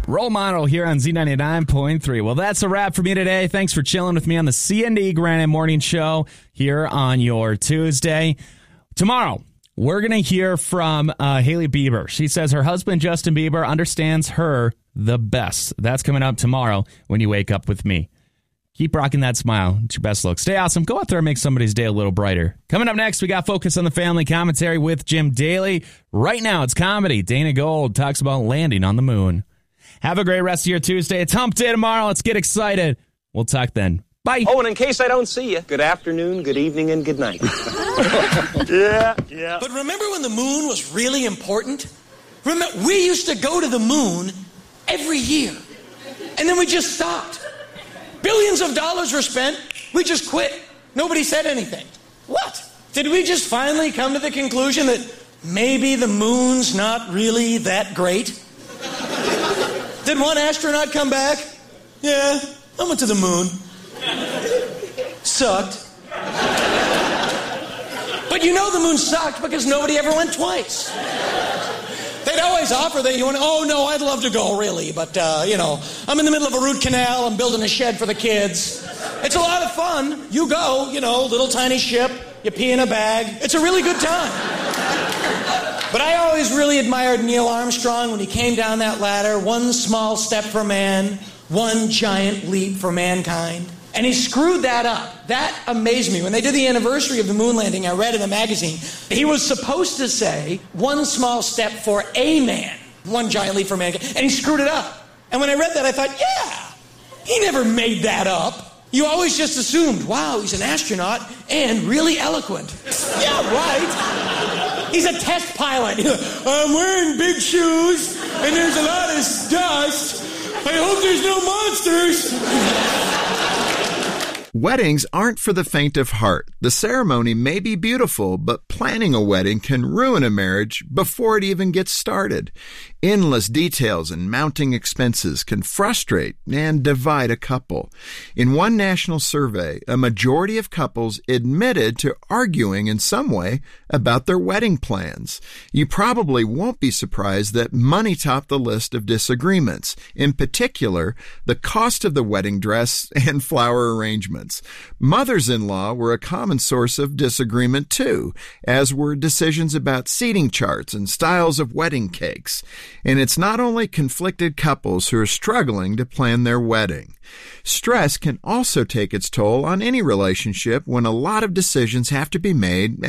Role Model here on Z99.3. Well, that's a wrap for me today. Thanks for chilling with me on the C&D Granite Morning Show here on your Tuesday. Tomorrow, we're going to hear from Hailey Bieber. She says her husband, Justin Bieber, understands her the best. That's coming up tomorrow when you wake up with me. Keep rocking that smile. It's your best look. Stay awesome. Go out there and make somebody's day a little brighter. Coming up next, we got Focus on the Family commentary with Jim Daly. Right now, it's comedy. Dana Gold talks about landing on the moon. Have a great rest of your Tuesday. It's hump day tomorrow. Let's get excited. We'll talk then. Bye. Oh, and in case I don't see you, good afternoon, good evening, and good night. Yeah. But remember when the moon was really important? Remember, we used to go to the moon every year, and then we just stopped. Billions of dollars were spent. We just quit. Nobody said anything. What? Did we just finally come to the conclusion that maybe the moon's not really that great? Did one astronaut come back? Yeah, I went to the moon. Sucked. But you know the moon sucked because nobody ever went twice. They'd always offer that you want, oh no, I'd love to go really, but I'm in the middle of a root canal, I'm building a shed for the kids. It's a lot of fun. You go, little tiny ship, you pee in a bag. It's a really good time. But I always really admired Neil Armstrong when he came down that ladder. One small step for man, one giant leap for mankind. And he screwed that up. That amazed me. When they did the anniversary of the moon landing, I read in a magazine, he was supposed to say, one small step for a man, one giant leap for mankind, and he screwed it up. And when I read that, I thought, yeah, he never made that up. You always just assumed, wow, he's an astronaut and really eloquent. Yeah, right. He's a test pilot. I'm wearing big shoes, and there's a lot of dust. I hope there's no monsters. Weddings aren't for the faint of heart. The ceremony may be beautiful, but planning a wedding can ruin a marriage before it even gets started. Endless details and mounting expenses can frustrate and divide a couple. In one national survey, a majority of couples admitted to arguing in some way about their wedding plans. You probably won't be surprised that money topped the list of disagreements, in particular, the cost of the wedding dress and flower arrangements. Mothers-in-law were a common source of disagreement too, as were decisions about seating charts and styles of wedding cakes. And it's not only conflicted couples who are struggling to plan their wedding. Stress can also take its toll on any relationship when a lot of decisions have to be made